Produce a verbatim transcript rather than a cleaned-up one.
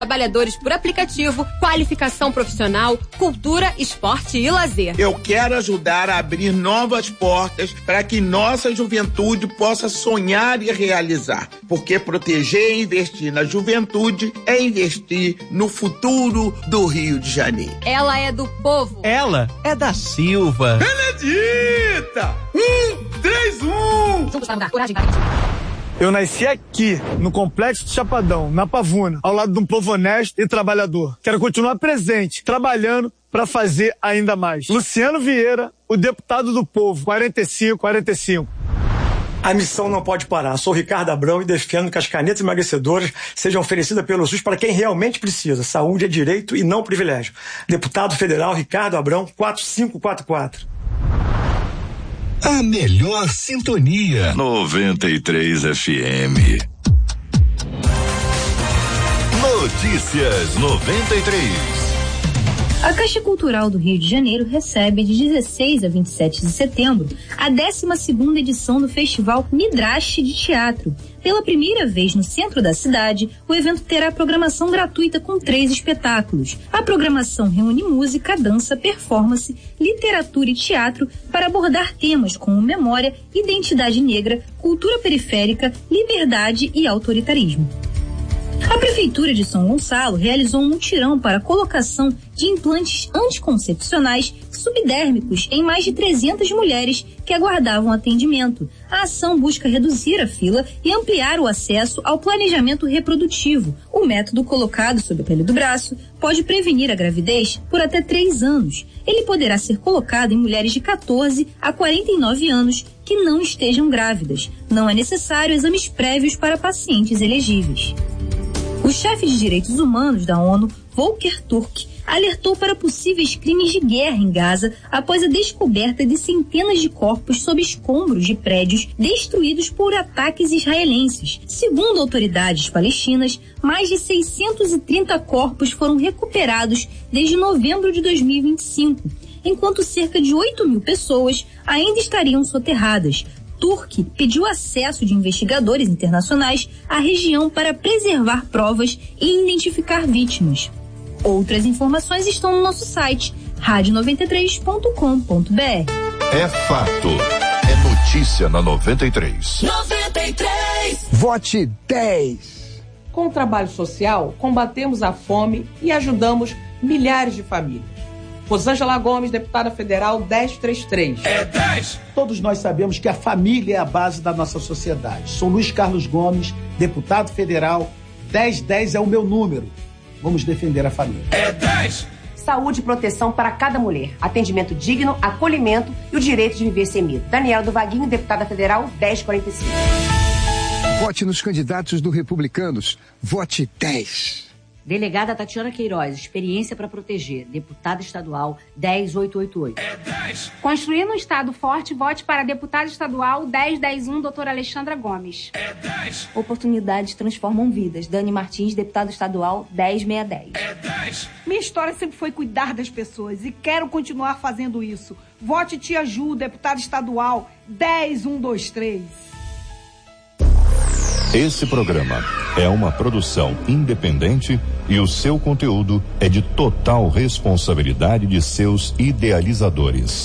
Trabalhadores por aplicativo, qualificação profissional, cultura, esporte e lazer. Eu quero ajudar a abrir novas portas para que nossa juventude possa sonhar e realizar. Porque proteger e investir na juventude é investir no futuro do Rio de Janeiro. Ela é do povo. Ela é da Silva. Benedita! Um, três, um! Juntos para mudar. Coragem, Eu nasci aqui, no Complexo do Chapadão, na Pavuna, ao lado de um povo honesto e trabalhador. Quero continuar presente, trabalhando para fazer ainda mais. Luciano Vieira, o deputado do povo, quarenta e cinco, quarenta e cinco. A missão não pode parar. Sou Ricardo Abrão e defendo que as canetas emagrecedoras sejam oferecidas pelo SUS para quem realmente precisa. Saúde é direito e não privilégio. Deputado Federal Ricardo Abrão, quatro cinco quatro quatro. A melhor sintonia. noventa e três F M. Notícias noventa e três. A Caixa Cultural do Rio de Janeiro recebe de dezesseis a vinte e sete de setembro a décima segunda edição do Festival Midrash de Teatro. Pela primeira vez no centro da cidade, o evento terá programação gratuita com três espetáculos. A programação reúne música, dança, performance, literatura e teatro para abordar temas como memória, identidade negra, cultura periférica, liberdade e autoritarismo. A Prefeitura de São Gonçalo realizou um mutirão para a colocação de implantes anticoncepcionais subdérmicos em mais de trezentas mulheres que aguardavam atendimento. A ação busca reduzir a fila e ampliar o acesso ao planejamento reprodutivo. O método colocado sob a pele do braço pode prevenir a gravidez por até três anos. Ele poderá ser colocado em mulheres de quatorze a quarenta e nove anos que não estejam grávidas. Não é necessário exames prévios para pacientes elegíveis. O chefe de direitos humanos da ONU, Volker Turk, alertou para possíveis crimes de guerra em Gaza após a descoberta de centenas de corpos sob escombros de prédios destruídos por ataques israelenses. Segundo autoridades palestinas, mais de seiscentos e trinta corpos foram recuperados desde novembro de dois mil e vinte e cinco, enquanto cerca de oito mil pessoas ainda estariam soterradas. Turk pediu acesso de investigadores internacionais à região para preservar provas e identificar vítimas. Outras informações estão no nosso site, rádio noventa e três ponto com ponto b r. É fato. É notícia na noventa e três. noventa e três. Vote dez. Com o trabalho social, combatemos a fome e ajudamos milhares de famílias. Rosângela Gomes, deputada federal, dez três três. É dez! Todos nós sabemos que a família é a base da nossa sociedade. Sou Luiz Carlos Gomes, deputado federal, dez dez é o meu número. Vamos defender a família. É dez! Saúde e proteção para cada mulher. Atendimento digno, acolhimento e o direito de viver sem medo. Daniela do Vaguinho, deputada federal, dez quarenta e cinco. Vote nos candidatos do Republicanos. Vote dez. Delegada Tatiana Queiroz, experiência para proteger. Deputada estadual, dez oito oito oito. É dez. Construindo um estado forte, vote para deputada estadual, dez dez um, doutora Alexandra Gomes. É dez. Oportunidades transformam vidas. Dani Martins, deputada estadual, dez seiscentos e dez. É dez. Minha história sempre foi cuidar das pessoas e quero continuar fazendo isso. Vote Tia Ju, deputada estadual, dez um dois três. Esse programa é uma produção independente e o seu conteúdo é de total responsabilidade de seus idealizadores.